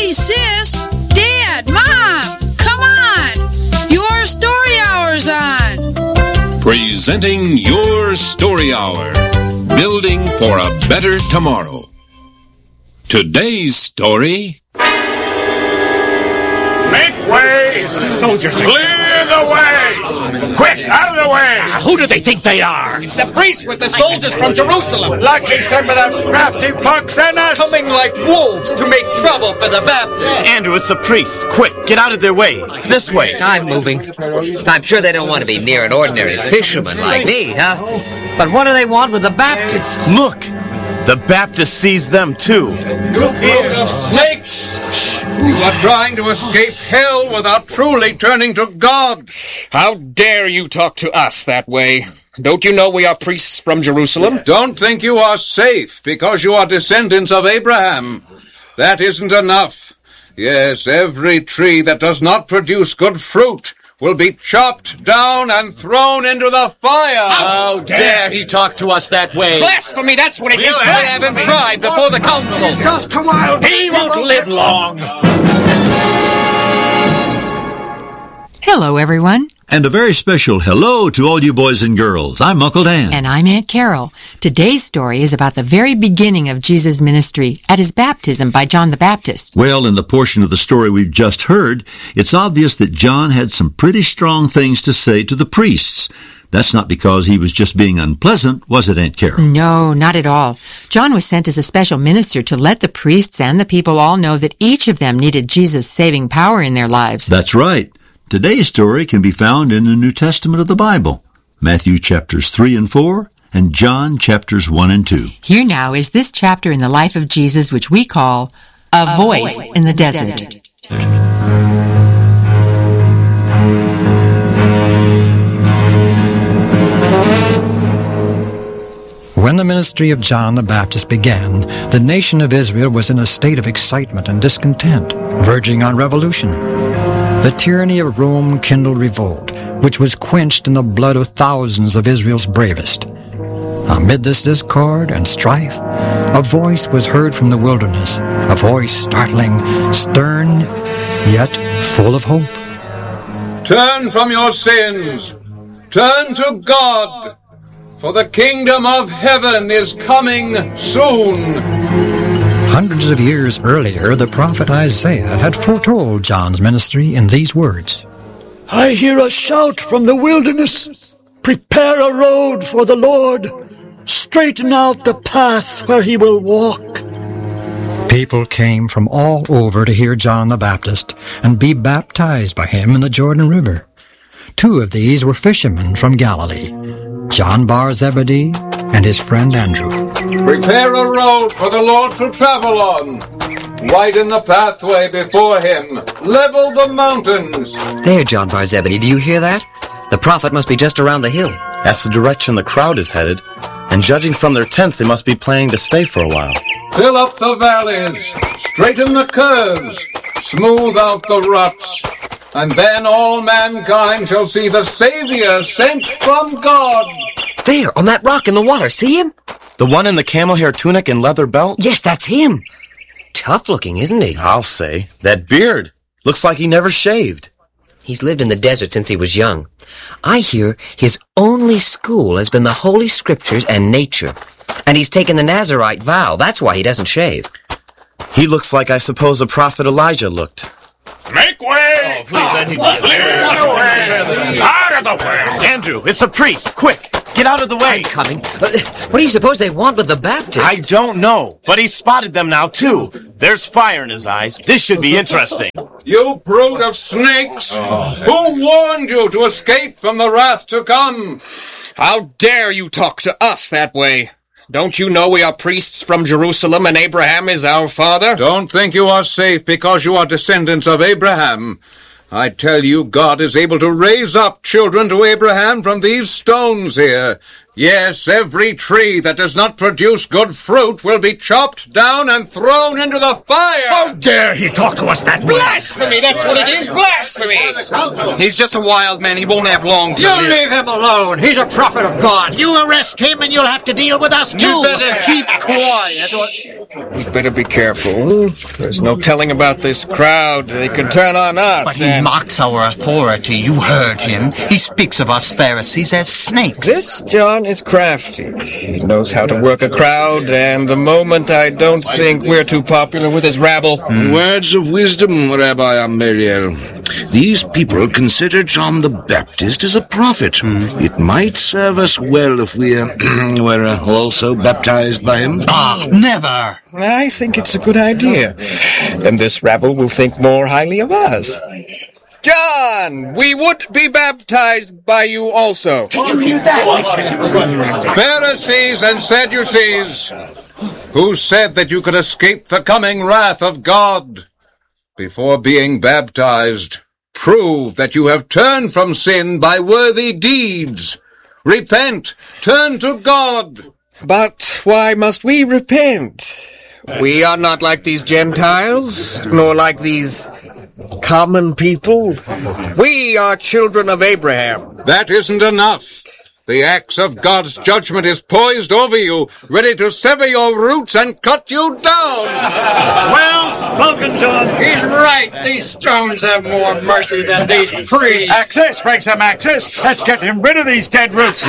Hey, sis, Dad, Mom, come on. Your Story Hour's on. Presenting Your Story Hour. Building for a better tomorrow. Today's story... Make way! Soldiers, clear the way! Quick, out of the way! Who do they think they are? It's the priests with the soldiers from Jerusalem. Lucky some of them crafty folks and us! Coming like wolves to make trouble for the Baptists. Andrew, it's the priests. Quick, get out of their way. This way. I'm moving. I'm sure they don't want to be near an ordinary fisherman like me, huh? But what do they want with the Baptists? Look! The Baptist sees them, too. You brood of snakes! You are trying to escape hell without truly turning to God. How dare you talk to us that way? Don't you know we are priests from Jerusalem? Don't think you are safe because you are descendants of Abraham. That isn't enough. Yes, every tree that does not produce good fruit will be chopped down and thrown into the fire. How dare he talk to us that way? Blasphemy, that's what it is. I have him tried before the council. Just a wild... He won't live long. Hello, everyone. And a very special hello to all you boys and girls. I'm Uncle Dan. And I'm Aunt Carol. Today's story is about the very beginning of Jesus' ministry at his baptism by John the Baptist. Well, in the portion of the story we've just heard, it's obvious that John had some pretty strong things to say to the priests. That's not because he was just being unpleasant, was it, Aunt Carol? No, not at all. John was sent as a special minister to let the priests and the people all know that each of them needed Jesus' saving power in their lives. That's right. Today's story can be found in the New Testament of the Bible, Matthew chapters 3 and 4, and John chapters 1 and 2. Here now is this chapter in the life of Jesus, which we call A Voice in the Desert. When the ministry of John the Baptist began, the nation of Israel was in a state of excitement and discontent, verging on revolution. The tyranny of Rome kindled revolt, which was quenched in the blood of thousands of Israel's bravest. Amid this discord and strife, a voice was heard from the wilderness, a voice startling, stern, yet full of hope. Turn from your sins. Turn to God. For the kingdom of heaven is coming soon. Hundreds of years earlier, the prophet Isaiah had foretold John's ministry in these words. I hear a shout from the wilderness. Prepare a road for the Lord. Straighten out the path where he will walk. People came from all over to hear John the Baptist and be baptized by him in the Jordan River. Two of these were fishermen from Galilee, John Bar Zebedee and his friend Andrew. Prepare a road for the Lord to travel on. Widen the pathway before him. Level the mountains. There, John Bar Zebedee, do you hear that? The prophet must be just around the hill. That's the direction the crowd is headed. And judging from their tents, they must be planning to stay for a while. Fill up the valleys. Straighten the curves. Smooth out the ruts. And then all mankind shall see the Savior sent from God. There, on that rock in the water, see him? The one in the camel hair tunic and leather belt? Yes, that's him. Tough looking, isn't he? I'll say. That beard. Looks like he never shaved. He's lived in the desert since he was young. I hear his only school has been the Holy Scriptures and nature. And he's taken the Nazirite vow. That's why he doesn't shave. He looks like, I suppose, a prophet Elijah looked. Make way! Oh, please, Andrew. Out of the way! Andrew, it's a priest. Quick, get out of the way. I'm coming. What do you suppose they want with the Baptist? I don't know, but he spotted them now, too. There's fire in his eyes. This should be interesting. You brood of snakes! Who warned you to escape from the wrath to come? How dare you talk to us that way? Don't you know we are priests from Jerusalem and Abraham is our father? Don't think you are safe because you are descendants of Abraham. I tell you, God is able to raise up children to Abraham from these stones here. Yes, every tree that does not produce good fruit will be chopped down and thrown into the fire. How dare he talk to us that way? Blasphemy, that's what it is, blasphemy. He's just a wild man. He won't have long to live. You leave him alone. He's a prophet of God. You arrest him and you'll have to deal with us too. You better keep quiet. We'd better be careful. There's no telling about this crowd. They could turn on us. But he mocks our authority. You heard him. He speaks of us Pharisees as snakes. This John is crafty. He knows how to work a crowd, and the moment I don't think we're too popular with his rabble. Words of wisdom, Rabbi Ameliel. These people consider John the Baptist as a prophet. It might serve us well if we were also baptized by him. Never! I think it's a good idea. Then this rabble will think more highly of us. John, we would be baptized by you also. Did you hear that? Pharisees and Sadducees, who said that you could escape the coming wrath of God before being baptized, prove that you have turned from sin by worthy deeds. Repent, turn to God. But why must we repent? We are not like these Gentiles, nor like these common people. We are children of Abraham. That isn't enough. The axe of God's judgment is poised over you, ready to sever your roots and cut you down. Well spoken, John. He's right. These stones have more mercy than these priests. Axes, bring some axes. Let's get him rid of these dead roots.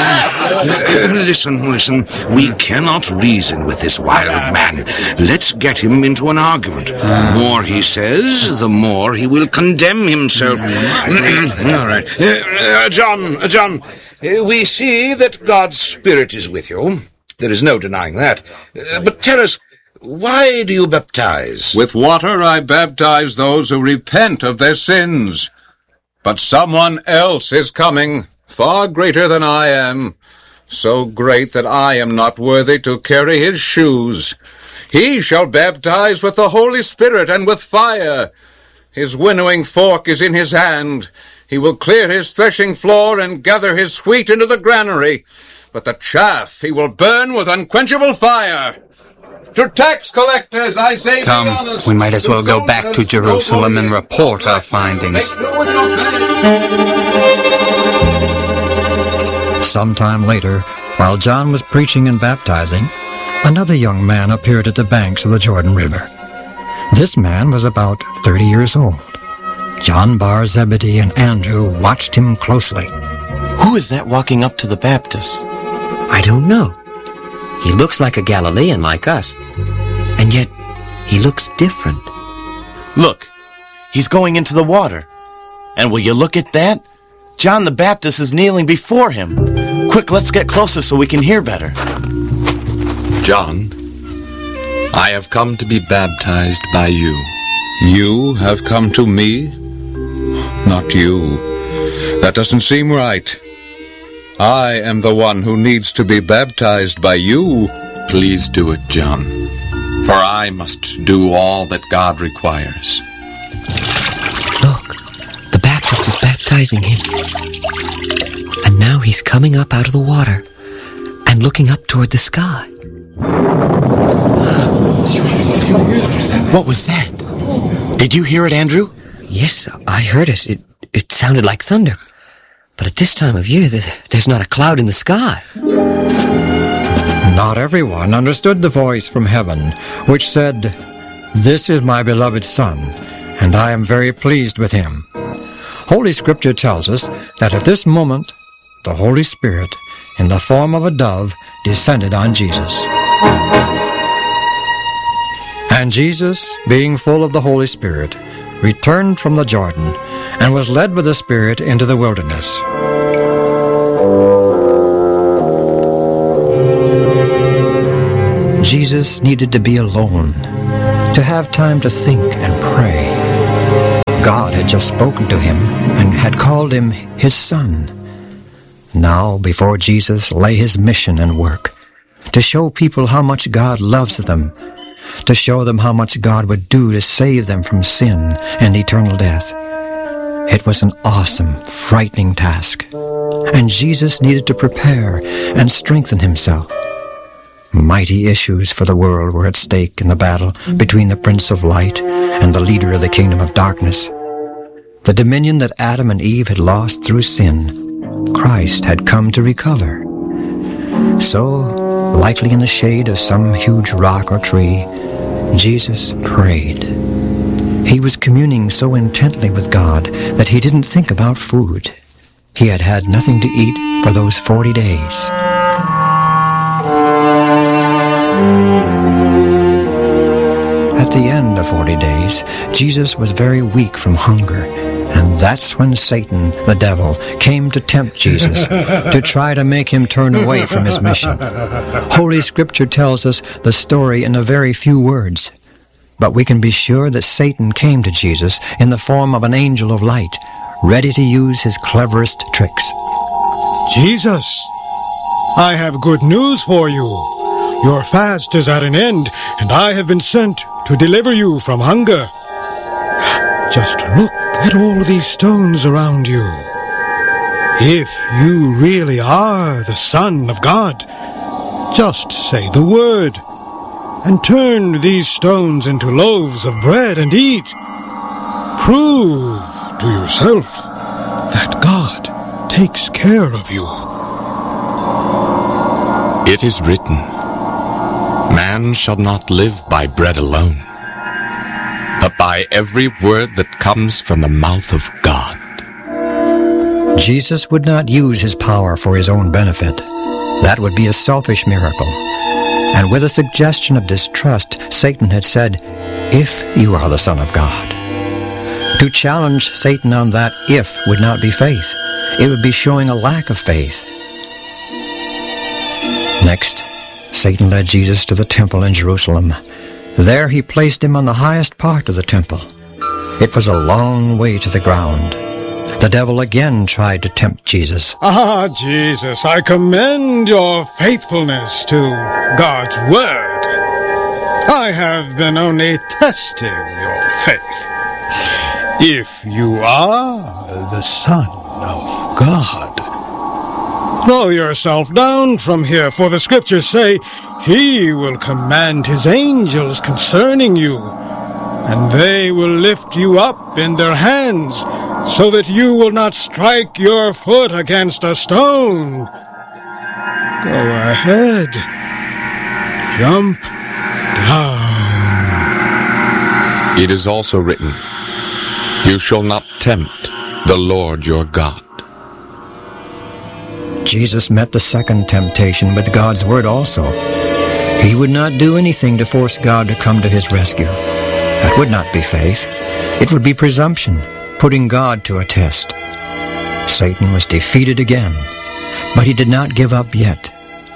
Listen. We cannot reason with this wild man. Let's get him into an argument. The more he says, the more he will condemn himself. All right. John, we see that God's Spirit is with you. There is no denying that. But tell us, why do you baptize? With water I baptize those who repent of their sins. But someone else is coming, far greater than I am, so great that I am not worthy to carry his shoes. He shall baptize with the Holy Spirit and with fire. His winnowing fork is in his hand. He will clear his threshing floor and gather his wheat into the granary, but the chaff he will burn with unquenchable fire. To tax collectors, I say, come, we might as well go back to Jerusalem and report our findings. Sometime later, while John was preaching and baptizing, another young man appeared at the banks of the Jordan River. This man was about 30 years old. John Bar Zebedee and Andrew watched him closely. Who is that walking up to the Baptist? I don't know. He looks like a Galilean like us, and yet he looks different. Look, he's going into the water. And will you look at that? John the Baptist is kneeling before him. Quick, let's get closer so we can hear better. John, I have come to be baptized by you. You have come to me? Not you. That doesn't seem right. I am the one who needs to be baptized by you. Please do it, John, for I must do all that God requires. Look, the Baptist is baptizing him. And now he's coming up out of the water and looking up toward the sky. What was that? Did you hear it, Andrew? Yes, I heard it. It sounded like thunder. But at this time of year, there's not a cloud in the sky. Not everyone understood the voice from heaven, which said, "This is my beloved Son, and I am very pleased with him." Holy Scripture tells us that at this moment, the Holy Spirit, in the form of a dove, descended on Jesus. And Jesus, being full of the Holy Spirit, returned from the Jordan and was led by the Spirit into the wilderness. Jesus needed to be alone, to have time to think and pray. God had just spoken to him and had called him his Son. Now, before Jesus lay his mission and work, to show people how much God loves them, to show them how much God would do to save them from sin and eternal death. It was an awesome, frightening task, and Jesus needed to prepare and strengthen himself. Mighty issues for the world were at stake in the battle between the Prince of Light and the leader of the kingdom of darkness. The dominion that Adam and Eve had lost through sin, Christ had come to recover. So, likely in the shade of some huge rock or tree, Jesus prayed. He was communing so intently with God that he didn't think about food. He had had nothing to eat for those 40 days. At the end of 40 days, Jesus was very weak from hunger, and that's when Satan, the devil, came to tempt Jesus to try to make him turn away from his mission. Holy Scripture tells us the story in a very few words, but we can be sure that Satan came to Jesus in the form of an angel of light, ready to use his cleverest tricks. Jesus, I have good news for you. Your fast is at an end, and I have been sent to deliver you from hunger. Just look at all these stones around you. If you really are the Son of God, just say the word, and turn these stones into loaves of bread and eat. Prove to yourself that God takes care of you. It is written, man shall not live by bread alone, but by every word that comes from the mouth of God. Jesus would not use his power for his own benefit. That would be a selfish miracle. And with a suggestion of distrust, Satan had said, "If you are the Son of God." To challenge Satan on that "if" would not be faith. It would be showing a lack of faith. Next, Satan led Jesus to the temple in Jerusalem. There he placed him on the highest part of the temple. It was a long way to the ground. The devil again tried to tempt Jesus. Ah, Jesus, I commend your faithfulness to God's word. I have been only testing your faith. If you are the Son of God, throw yourself down from here, for the Scriptures say, He will command His angels concerning you, and they will lift you up in their hands, so that you will not strike your foot against a stone. Go ahead. Jump down. It is also written, you shall not tempt the Lord your God. Jesus met the second temptation with God's word also. He would not do anything to force God to come to his rescue. That would not be faith. It would be presumption, putting God to a test. Satan was defeated again, but he did not give up yet.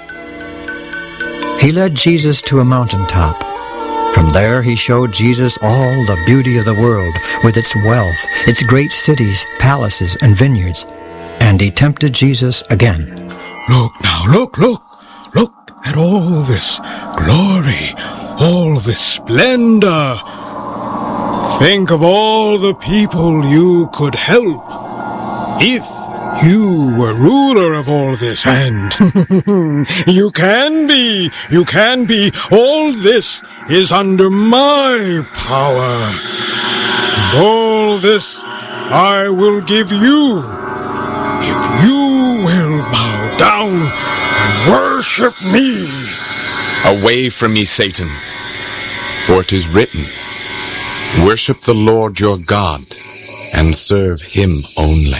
He led Jesus to a mountaintop. From there he showed Jesus all the beauty of the world, with its wealth, its great cities, palaces, and vineyards. And he tempted Jesus again. Look now, look at all this glory, all this splendor. Think of all the people you could help if you were ruler of all this, and you can be. All this is under my power, and all this I will give you if you will bow down and worship me. Away from me, Satan, for it is written, worship the Lord your God and serve him only.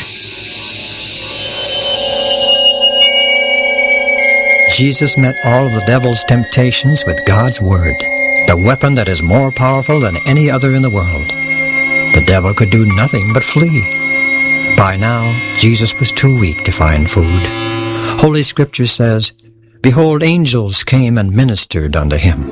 Jesus met all of the devil's temptations with God's word, the weapon that is more powerful than any other in the world. The devil could do nothing but flee. By now, Jesus was too weak to find food. Holy Scripture says, "Behold, angels came and ministered unto him."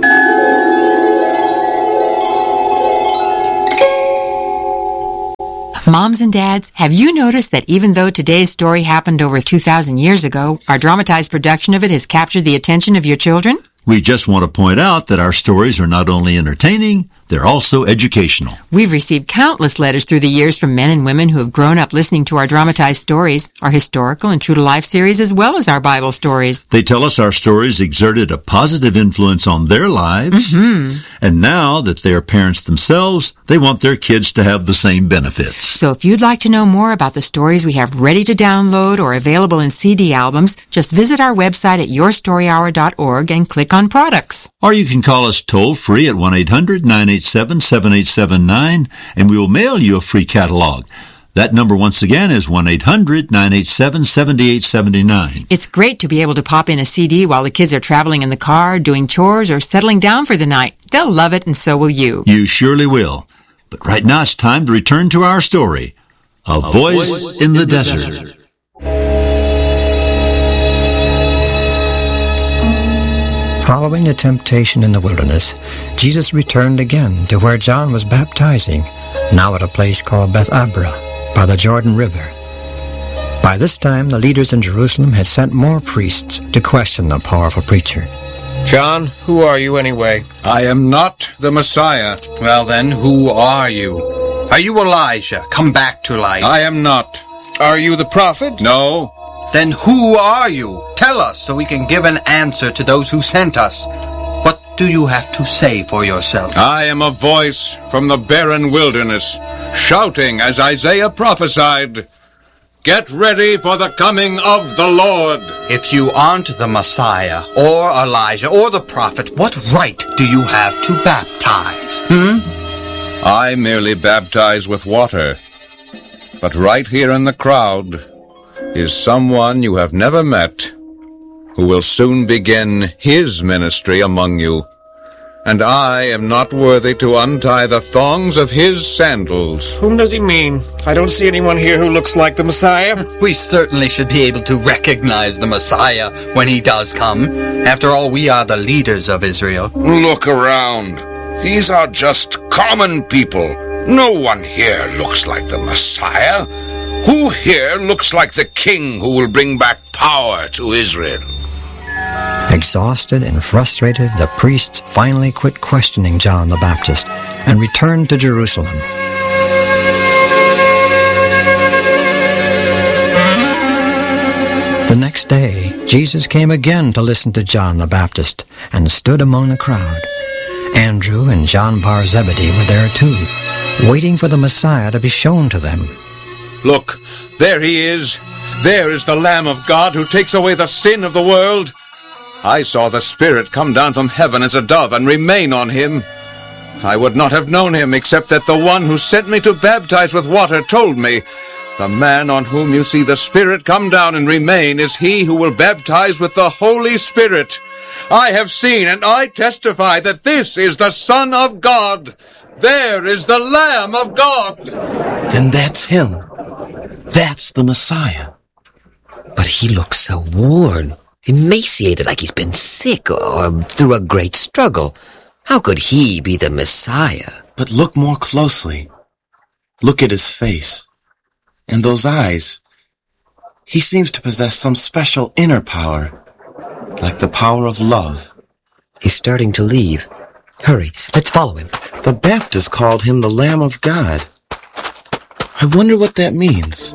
Moms and dads, have you noticed that even though today's story happened over 2,000 years ago, our dramatized production of it has captured the attention of your children? We just want to point out that our stories are not only entertaining, they're also educational. We've received countless letters through the years from men and women who have grown up listening to our dramatized stories, our historical and true-to-life series, as well as our Bible stories. They tell us our stories exerted a positive influence on their lives, and now that they are parents themselves, they want their kids to have the same benefits. So if you'd like to know more about the stories we have ready to download or available in CD albums, just visit our website at yourstoryhour.org and click on products. Or you can call us toll-free at 1-800-987-7879, and we will mail you a free catalog. That number, once again, is 1-800-987-7879. It's great to be able to pop in a CD while the kids are traveling in the car, doing chores, or settling down for the night. They'll love it, and so will you. You surely will. But right now it's time to return to our story, A Voice in the Desert. Following the temptation in the wilderness, Jesus returned again to where John was baptizing, now at a place called Beth Abra, by the Jordan River. By this time, the leaders in Jerusalem had sent more priests to question the powerful preacher. John, who are you anyway? I am not the Messiah. Well then, who are you? Are you Elijah, come back to life? I am not. Are you the prophet? No. Then who are you? Tell us so we can give an answer to those who sent us. What do you have to say for yourself? I am a voice from the barren wilderness, shouting as Isaiah prophesied, "Get ready for the coming of the Lord." If you aren't the Messiah, or Elijah, or the prophet, what right do you have to baptize? I merely baptize with water. But right here in the crowd is someone you have never met, who will soon begin his ministry among you. And I am not worthy to untie the thongs of his sandals. Whom does he mean? I don't see anyone here who looks like the Messiah. We certainly should be able to recognize the Messiah when he does come. After all, we are the leaders of Israel. Look around. These are just common people. No one here looks like the Messiah. Who here looks like the king who will bring back power to Israel? Exhausted and frustrated, the priests finally quit questioning John the Baptist and returned to Jerusalem. The next day, Jesus came again to listen to John the Baptist and stood among the crowd. Andrew and John Bar Zebedee were there too, waiting for the Messiah to be shown to them. Look, there he is. There is the Lamb of God who takes away the sin of the world. I saw the Spirit come down from heaven as a dove and remain on him. I would not have known him except that the one who sent me to baptize with water told me, "The man on whom you see the Spirit come down and remain is he who will baptize with the Holy Spirit." I have seen and I testify that this is the Son of God. There is the Lamb of God. Then that's him. That's the Messiah. But he looks so worn, emaciated, like he's been sick or through a great struggle. How could he be the Messiah? But look more closely. Look at his face. And those eyes. He seems to possess some special inner power, like the power of love. He's starting to leave. Hurry, let's follow him. The Baptist called him the Lamb of God. I wonder what that means.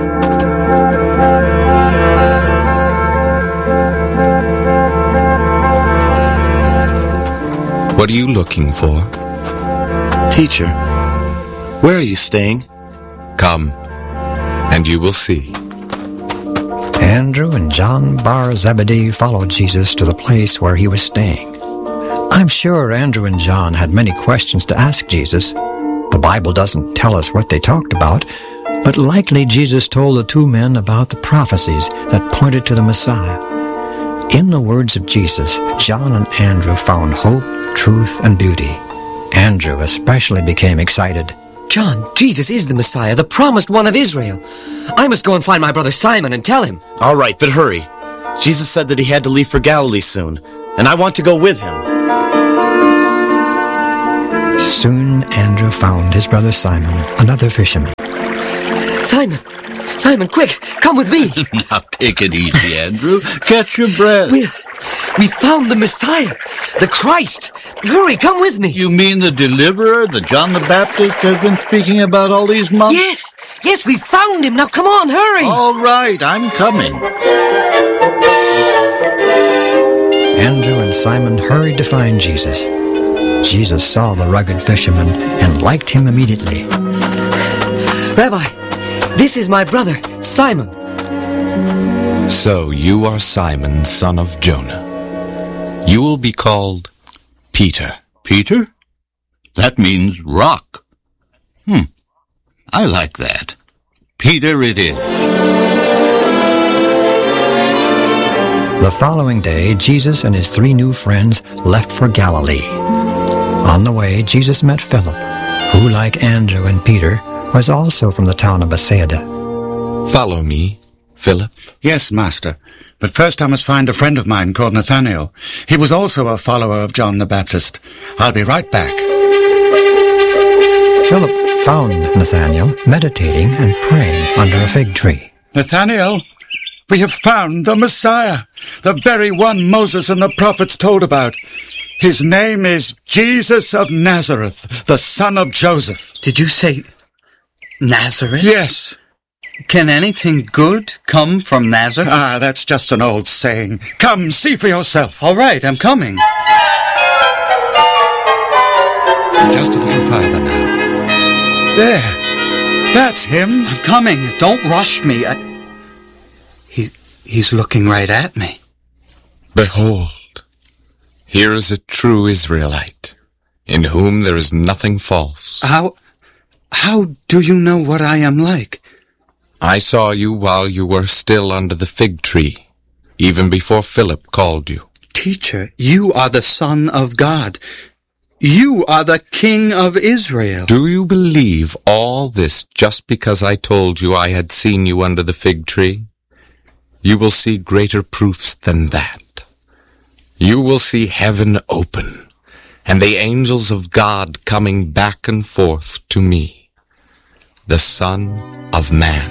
What are you looking for? Teacher, where are you staying? Come, and you will see. Andrew and John Bar Zebedee followed Jesus to the place where he was staying. I'm sure Andrew and John had many questions to ask Jesus. The Bible doesn't tell us what they talked about, but likely Jesus told the two men about the prophecies that pointed to the Messiah. In the words of Jesus, John and Andrew found hope, truth, and beauty. Andrew especially became excited. John, Jesus is the Messiah, the promised one of Israel. I must go and find my brother Simon and tell him. All right, but hurry. Jesus said that he had to leave for Galilee soon, and I want to go with him. Soon Andrew found his brother Simon, another fisherman. Simon, quick, come with me. Now take it easy, Andrew. Catch your breath. We found the Messiah, the Christ. Hurry, come with me. You mean the deliverer that John the Baptist has been speaking about all these months? Yes, we found him. Now come on, hurry. All right, I'm coming. Andrew and Simon hurried to find Jesus. Jesus saw the rugged fisherman and liked him immediately. Rabbi, this is my brother, Simon. So you are Simon, son of Jonah. You will be called Peter. Peter? That means rock. I like that. Peter it is. The following day, Jesus and his 3 new friends left for Galilee. On the way, Jesus met Philip, who, like Andrew and Peter, was also from the town of Bethsaida. Follow me, Philip. Yes, Master. But first I must find a friend of mine called Nathanael. He was also a follower of John the Baptist. I'll be right back. Philip found Nathanael meditating and praying under a fig tree. Nathanael, we have found the Messiah, the very one Moses and the prophets told about. His name is Jesus of Nazareth, the son of Joseph. Did you say Nazareth? Yes. Can anything good come from Nazareth? Ah, that's just an old saying. Come, see for yourself. All right, I'm coming. Just a little farther now. There. That's him. I'm coming. Don't rush me. He's looking right at me. Behold, here is a true Israelite, in whom there is nothing false. How do you know what I am like? I saw you while you were still under the fig tree, even before Philip called you. Teacher, you are the Son of God. You are the King of Israel. Do you believe all this just because I told you I had seen you under the fig tree? You will see greater proofs than that. You will see heaven open, and the angels of God coming back and forth to me, the Son of Man.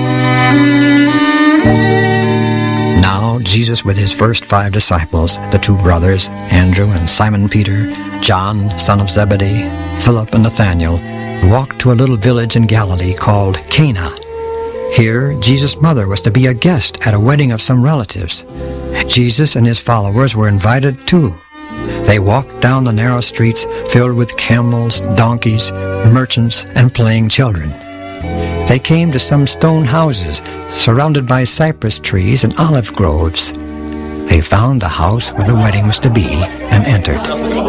Now Jesus with his first 5 disciples, the 2 brothers, Andrew and Simon Peter, John, son of Zebedee, Philip and Nathanael, walked to a little village in Galilee called Cana. Here, Jesus' mother was to be a guest at a wedding of some relatives. Jesus and his followers were invited too. They walked down the narrow streets filled with camels, donkeys, merchants, and playing children. They came to some stone houses surrounded by cypress trees and olive groves. They found the house where the wedding was to be and entered.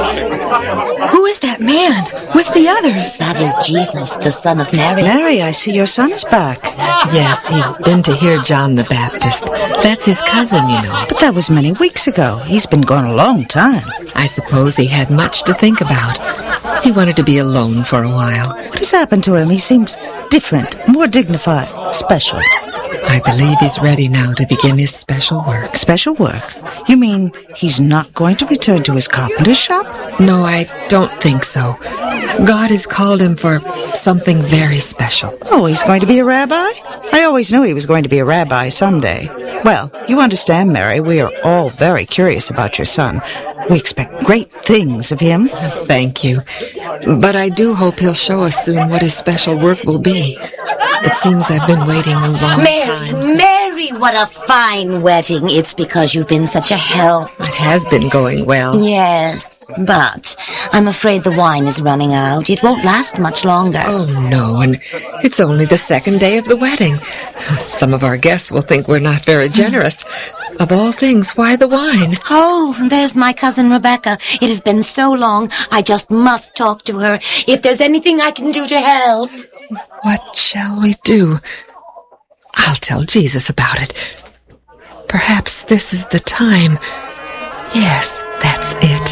Who is that man with the others? That is Jesus, the son of Mary. Mary, I see your son is back. Yes, he's been to hear John the Baptist. That's his cousin, you know. But that was many weeks ago. He's been gone a long time. I suppose he had much to think about. He wanted to be alone for a while. What has happened to him? He seems different, more dignified, special. I believe he's ready now to begin his special work. Special work? You mean he's not going to return to his carpenter's shop? No, I don't think so. God has called him for something very special. Oh, he's going to be a rabbi? I always knew he was going to be a rabbi someday. Well, you understand, Mary, we are all very curious about your son. We expect great things of him. Thank you. But I do hope he'll show us soon what his special work will be. It seems I've been waiting a long time. Mary, what a fine wedding. It's because you've been such a help. It has been going well. Yes, but I'm afraid the wine is running out. It won't last much longer. Oh, no, and it's only the second day of the wedding. Some of our guests will think we're not very generous. Of all things, why the wine? Oh, there's my cousin Rebecca. It has been so long, I just must talk to her. If there's anything I can do to help. What shall we do? I'll tell Jesus about it. Perhaps this is the time. Yes, that's it.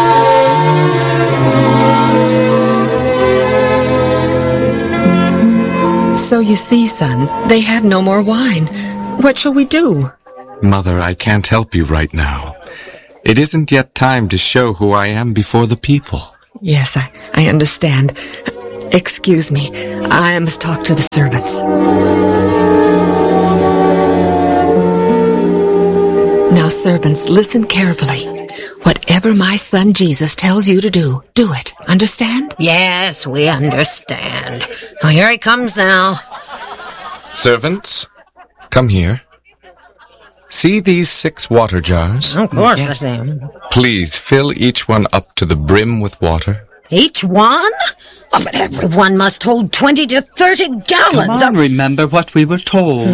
So you see, son, they have no more wine. What shall we do? Mother, I can't help you right now. It isn't yet time to show who I am before the people. Yes, I understand. Excuse me. I must talk to the servants. Now, servants, listen carefully. Whatever my son Jesus tells you to do it. Understand? Yes, we understand. Oh, here he comes now. Servants, come here. See these 6 water jars? Of course I see him. Please fill each one up to the brim with water. Each one? Oh, but everyone must hold 20 to 30 gallons. Come on, remember what we were told.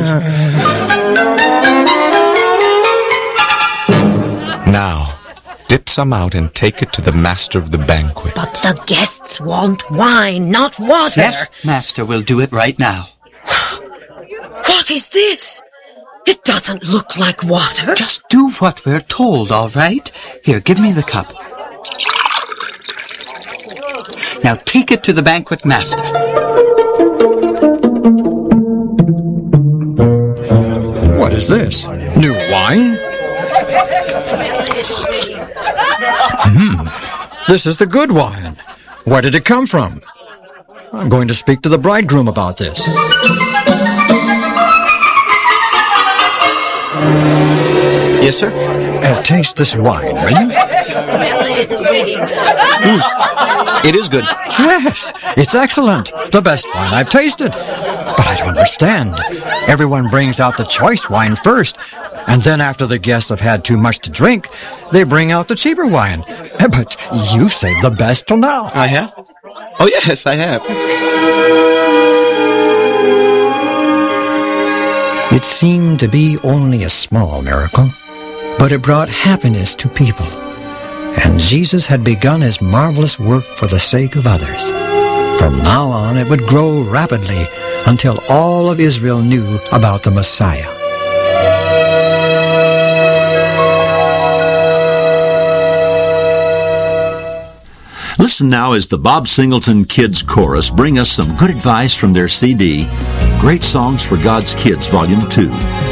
Now, dip some out and take it to the master of the banquet. But the guests want wine, not water. Yes, Master, we'll do it right now. What is this? It doesn't look like water. Just do what we're told, all right? Here, give me the cup. Now take it to the banquet master. What is this? New wine? This is the good wine. Where did it come from? I'm going to speak to the bridegroom about this. Yes, sir? Taste this wine, will you? It is good. Yes, it's excellent. The best wine I've tasted. But I don't understand. Everyone brings out the choice wine first, and then after the guests have had too much to drink, they bring out the cheaper wine. But you've saved the best till now. I have? Oh, yes, I have. It seemed to be only a small miracle, but it brought happiness to people. And Jesus had begun his marvelous work for the sake of others. From now on, it would grow rapidly until all of Israel knew about the Messiah. Listen now as the Bob Singleton Kids Chorus bring us some good advice from their CD, Great Songs for God's Kids, Volume 2.